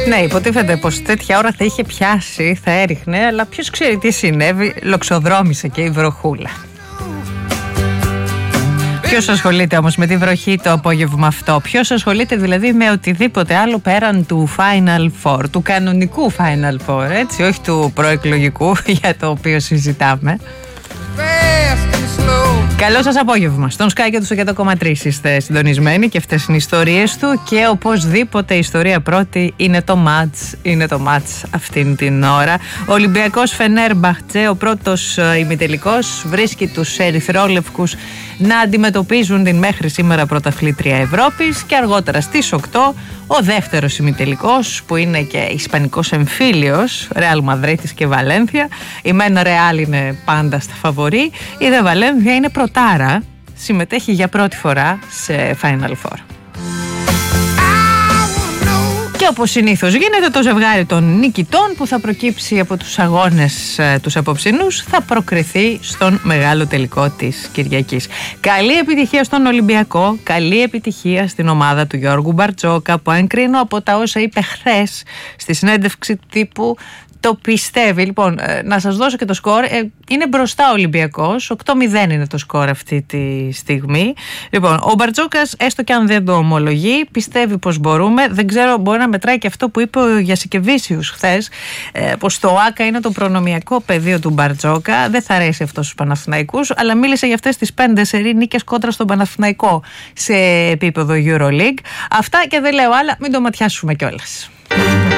Ναι, υποτίθεται πως τέτοια ώρα θα είχε πιάσει, θα έριχνε, αλλά ποιος ξέρει τι συνέβη, λοξοδρόμησε και η βροχούλα. Ποιος ασχολείται όμως με τη βροχή το απόγευμα αυτό? Ποιος ασχολείται δηλαδή με οτιδήποτε άλλο πέραν του Final Four, του κανονικού Final Four, έτσι, όχι του προεκλογικού για το οποίο συζητάμε? Καλό σας απόγευμα. Στον Sky και του 100,3 είστε συντονισμένοι και αυτές είναι οι ιστορίες του και οπωσδήποτε η ιστορία πρώτη είναι το μάτς αυτήν την ώρα. Ο Ολυμπιακός Φενέρμπαχτσε, ο πρώτος ημιτελικός, βρίσκει τους ερυθρόλευκους να αντιμετωπίζουν την μέχρι σήμερα πρωταθλήτρια Ευρώπης και αργότερα στις 8 ο δεύτερος ημιτελικός που είναι και ισπανικός εμφύλιος, Ρεάλ Μαδρίτης και Βαλένθια. Η μεν Ρεάλ είναι πάντα στα φαβορί, η δε Βαλένθια είναι πρωτάρα, συμμετέχει για πρώτη φορά σε Final Four. Και όπως συνήθως γίνεται, το ζευγάρι των νικητών που θα προκύψει από τους αγώνες τους απόψινούς θα προκριθεί στον μεγάλο τελικό της Κυριακής. Καλή επιτυχία στον Ολυμπιακό, καλή επιτυχία στην ομάδα του Γιώργου Μπαρτζόκα, που αν κρίνω από τα όσα είπε χθες στη συνέντευξη τύπου, το πιστεύει. Λοιπόν, να σας δώσω και το σκορ. Είναι μπροστά ο Ολυμπιακός. 8-0 είναι το σκορ αυτή τη στιγμή. Λοιπόν, ο Μπαρτζόκας, έστω και αν δεν το ομολογεί, πιστεύει πως μπορούμε. Δεν ξέρω, μπορεί να μετράει και αυτό που είπε ο Γιασικεβίσιους χθες, πως το ΆΚΑ είναι το προνομιακό πεδίο του Μπαρτζόκα. Δεν θα αρέσει αυτό στους Παναθηναϊκούς, αλλά μίλησε για αυτές τις 5 σερί νίκες κόντρα στον Παναθηναϊκό σε επίπεδο EuroLeague. Αυτά και δεν λέω άλλα, μην το ματιάσουμε κιόλας.